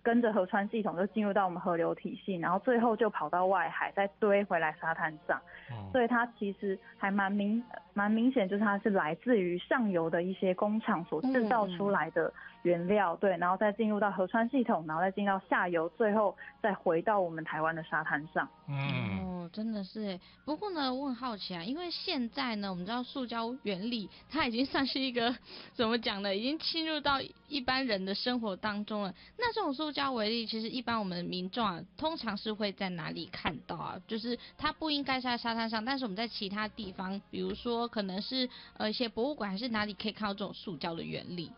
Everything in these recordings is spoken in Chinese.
跟着河川系统就进入到我们河流体系，然后最后就跑到外海，再堆回来沙滩上。所以它其实还蛮明显，就是它是来自于上游的一些工厂所制造出来的原料，对，然后再进入到河川系统，然后再进到下游，最后再回到我们台湾的沙滩上。 真的是耶。不过呢，我很好奇啊，因为现在呢，我们知道塑胶原理它已经算是一个怎么讲呢，已经侵入到一般人的生活当中了。那这种塑胶微粒，其实一般我们民众啊，通常是会在哪里看到啊？就是它不应该是在沙滩上，但是我们在其他地方，比如说可能是一些博物馆还是哪里可以看到这种塑胶的原理？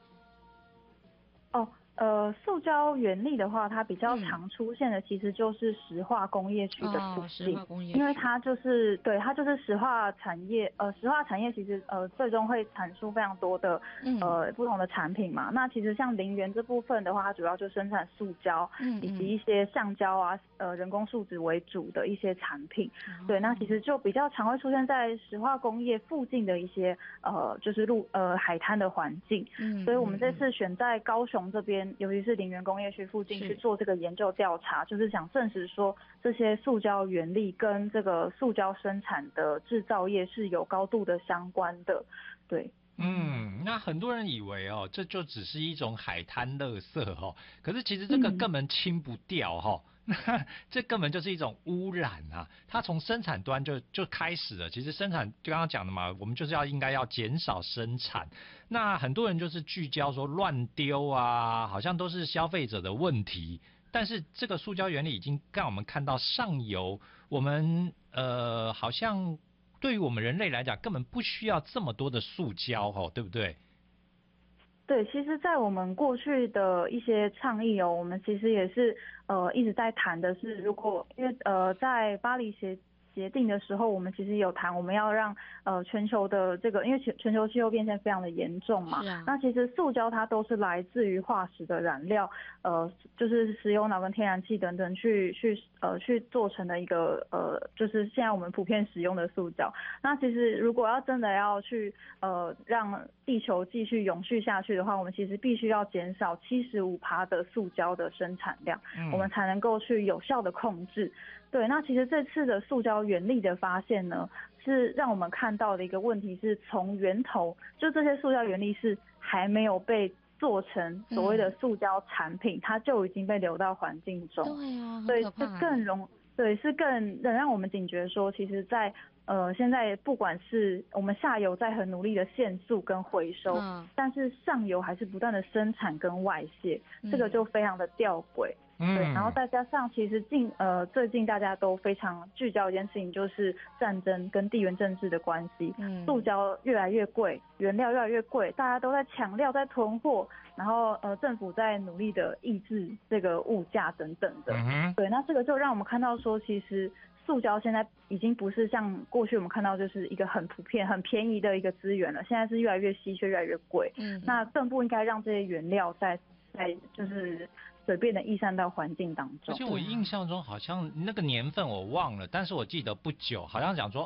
塑胶原粒的话，它比较常出现的其实就是石化工业区的附近，因为它就是它就是石化产业，石化产业其实最终会产出非常多的不同的产品嘛。那其实像林园这部分的话，它主要就生产塑胶，以及一些橡胶啊，人工树脂为主的一些产品。对，那其实就比较常会出现在石化工业附近的一些就是海滩的环境。所以我们这次选在高雄这边，尤其是林园工业区附近去做这个研究调查，就是想证实说这些塑胶原粒跟这个塑胶生产的制造业是有高度的相关的。对。 那很多人以为这就只是一种海滩垃圾可是其实这个根本清不掉这根本就是一种污染啊！它从生产端就开始了。其实生产就刚刚讲的嘛，我们就是应该要减少生产。那很多人就是聚焦说乱丢啊，好像都是消费者的问题。但是这个塑胶原理已经让我们看到上游，我们好像对于我们人类来讲，根本不需要这么多的塑胶对不对？ 对，其实在我们过去的一些倡议我们其实也是一直在谈的是，如果因为在巴黎协定的时候，我们其实有谈我们要让全球的这个，因为全球气候变迁非常的严重嘛，那其实塑胶它都是来自于化石的燃料，就是石油脑跟天然气等等去做成的一个就是现在我们普遍使用的塑胶。那其实如果要真的要去让地球继续永续下去的话，我们其实必须要减少75%的塑胶的生产量，我们才能够去有效的控制。对，那其实这次的塑胶原粒的发现呢，是让我们看到的一个问题是从源头，就这些塑胶原粒是还没有被做成所谓的塑胶产品，它就已经被流到环境中。 对啊， 所以是更让我们警觉说，其实在现在不管是我们下游在很努力的限塑跟回收，但是上游还是不断的生产跟外泄，这个就非常的吊诡。对，然后再加上其实最近大家都非常聚焦一件事情，就是战争跟地缘政治的关系。塑胶越来越贵，原料越来越贵，大家都在抢料，在囤货，然后政府在努力的抑制这个物价等等的。对，那这个就让我们看到说，其实塑胶现在已经不是像过去我们看到就是一个很普遍、很便宜的一个资源了，现在是越来越稀缺、越来越贵。那更不应该让这些原料在就是随便的溢散到环境当中。 而且我印象中好像那个年份我忘了，但是我记得不久，好像讲说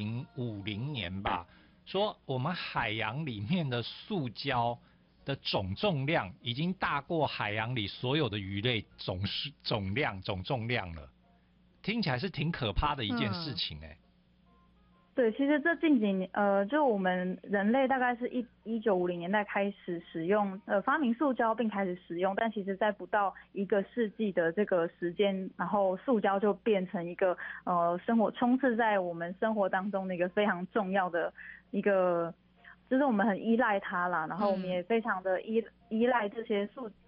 2050年吧，说我们海洋里面的塑胶的总重量已经大过海洋里所有的鱼类总重量了，听起来是挺可怕的一件事情对，其实这近几年，就我们人类大概是1950年代开始使用，发明塑胶并开始使用，但其实在不到1个世纪的这个时间，然后塑胶就变成一个生活充斥在我们生活当中的一个非常重要的一个，就是我们很依赖它啦，然后我们也非常的依赖这些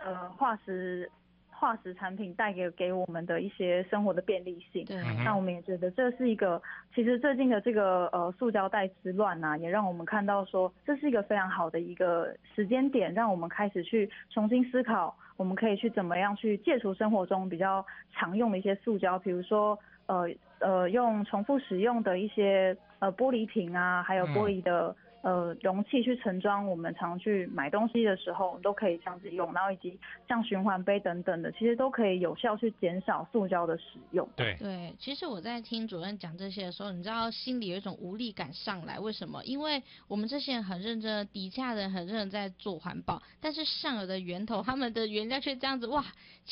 化石产品带给我们的一些生活的便利性。那我们也觉得这是一个，其实最近的这个塑胶袋之乱啊，也让我们看到说这是一个非常好的一个时间点，让我们开始去重新思考，我们可以去怎么样去戒除生活中比较常用的一些塑胶，比如说用重复使用的一些玻璃瓶啊，还有玻璃的容器去盛装我们常去买东西的时候，我们都可以这样子用，然后以及像循环杯等等的，其实都可以有效去减少塑胶的使用。 对，其实我在听主任讲这些的时候，你知道心里有一种无力感上来，为什么？因为我们这些人很认真，底下人很认真在做环保，但是上游的源头他们的原料却这样子哇